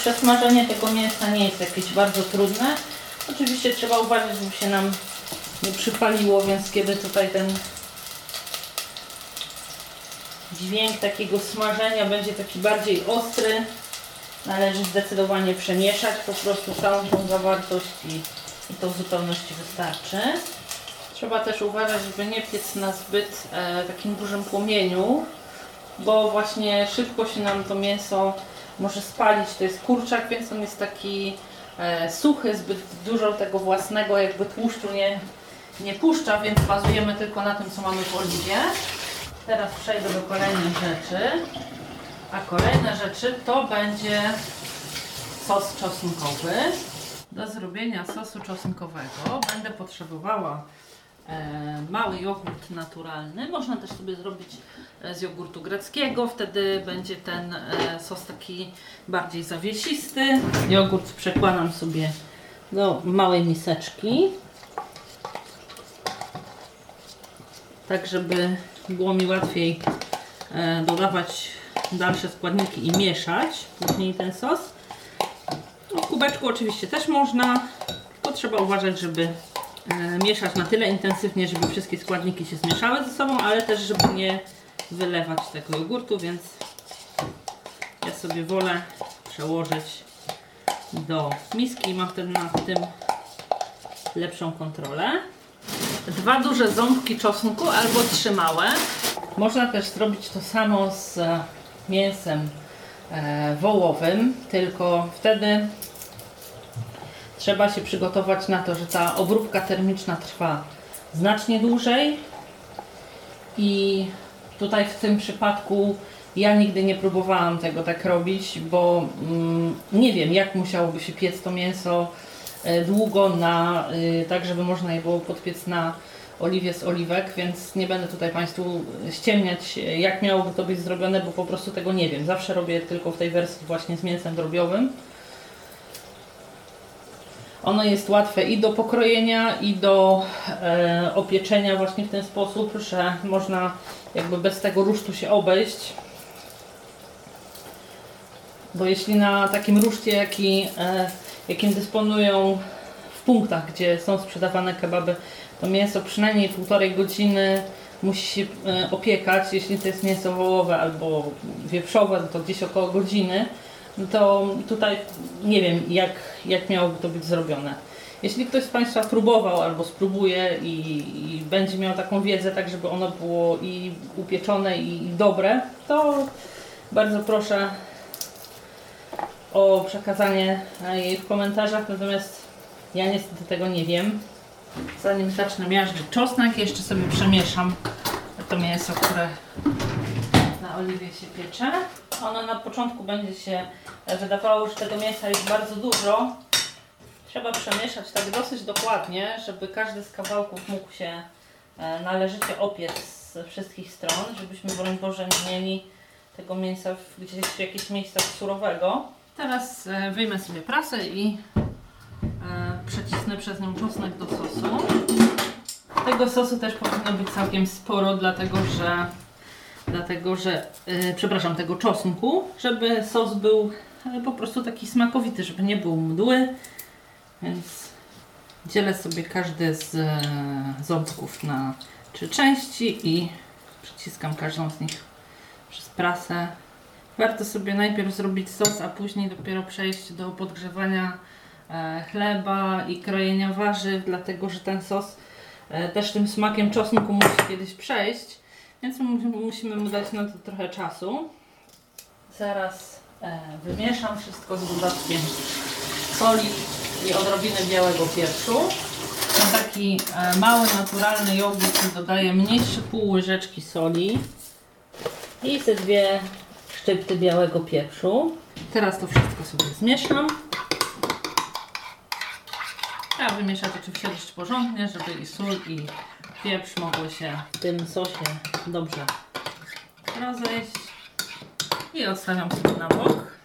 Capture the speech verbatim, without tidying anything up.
Przesmażenie tego mięsa nie jest jakieś bardzo trudne. Oczywiście trzeba uważać, żeby się nam nie przypaliło, więc kiedy tutaj ten dźwięk takiego smażenia będzie taki bardziej ostry, należy zdecydowanie przemieszać po prostu całą tą zawartość i, i to w zupełności wystarczy. Trzeba też uważać, żeby nie piec na zbyt e, takim dużym płomieniu, bo właśnie szybko się nam to mięso może spalić. To jest kurczak, więc on jest taki e, suchy, zbyt dużo tego własnego jakby tłuszczu nie, nie puszcza, więc bazujemy tylko na tym, co mamy w oliwie. Teraz przejdę do kolejnych rzeczy, a kolejne rzeczy to będzie sos czosnkowy. Do zrobienia sosu czosnkowego będę potrzebowała e, mały jogurt naturalny. Można też sobie zrobić z jogurtu greckiego, wtedy będzie ten e, sos taki bardziej zawiesisty. Jogurt przekładam sobie do małej miseczki, tak żeby było mi łatwiej e, dodawać dalsze składniki i mieszać później ten sos. No, w kubeczku oczywiście też można, tylko trzeba uważać, żeby e, mieszać na tyle intensywnie, żeby wszystkie składniki się zmieszały ze sobą, ale też żeby nie wylewać tego jogurtu, więc ja sobie wolę przełożyć do miski i mam wtedy nad tym lepszą kontrolę. Dwa duże ząbki czosnku albo trzy małe. Można też zrobić to samo z mięsem e, wołowym, tylko wtedy trzeba się przygotować na to, że ta obróbka termiczna trwa znacznie dłużej i tutaj w tym przypadku ja nigdy nie próbowałam tego tak robić, bo mm, nie wiem, jak musiałoby się piec to mięso e, długo na, e, tak żeby można je było podpiec na oliwie z oliwek, więc nie będę tutaj Państwu ściemniać, jak miałoby to być zrobione, bo po prostu tego nie wiem. Zawsze robię tylko w tej wersji właśnie z mięsem drobiowym. Ono jest łatwe i do pokrojenia, i do e, opieczenia właśnie w ten sposób, że można jakby bez tego rusztu się obejść. Bo jeśli na takim ruszcie, jaki, e, jakim dysponują w punktach, gdzie są sprzedawane kebaby, to mięso przynajmniej półtorej godziny musi się e, opiekać. Jeśli to jest mięso wołowe albo wieprzowe, to gdzieś około godziny. No to tutaj nie wiem, jak, jak miałoby to być zrobione. Jeśli ktoś z Państwa próbował albo spróbuje i, i będzie miał taką wiedzę, tak żeby ono było i upieczone i, i dobre, to bardzo proszę o przekazanie jej w komentarzach, natomiast ja niestety tego nie wiem. Zanim zacznę miażdżyć czosnek, jeszcze sobie przemieszam to mięso, które na oliwie się piecze. Ono na początku będzie się wydawało, że tego mięsa jest bardzo dużo. Trzeba przemieszać tak dosyć dokładnie, żeby każdy z kawałków mógł się należycie opiec z wszystkich stron, żebyśmy, broń Boże, nie mieli tego mięsa w, gdzieś w jakichś miejscach surowego. Teraz wyjmę sobie prasę i przecisnę przez nią czosnek do sosu. Tego sosu też powinno być całkiem sporo, dlatego że, dlatego, że yy, przepraszam, tego czosnku, żeby sos był yy, po prostu taki smakowity, żeby nie był mdły. Więc dzielę sobie każdy z yy, ząbków na trzy części i przyciskam każdą z nich przez prasę. Warto sobie najpierw zrobić sos, a później dopiero przejść do podgrzewania chleba i krojenia warzyw, dlatego że ten sos też tym smakiem czosnku musi kiedyś przejść, więc musimy mu dać na to trochę czasu. Zaraz wymieszam wszystko z dodatkiem soli i odrobiny białego pieprzu. Na taki mały, naturalny jogurt dodaję mniejsze pół łyżeczki soli i te dwie szczypty białego pieprzu. Teraz to wszystko sobie zmieszam. Trzeba wymieszać oczywiście dość porządnie, żeby i sól, i pieprz mogły się w tym sosie dobrze rozejść. I odstawiam sobie na bok.